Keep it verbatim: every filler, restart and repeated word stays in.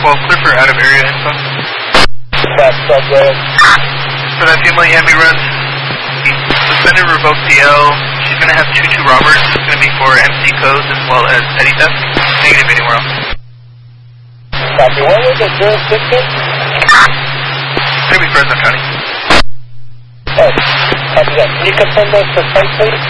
twelve, clear for out of area info. That's so good. For that female Yami run, suspended revoked P L. She's going to have two two robbers. It's going to be for M C codes as well as petty theft. Negative anywhere else. Copy. What was the jurisdiction? It's going to be Fresno County. Oh, copy that. Can you confirm those precisely?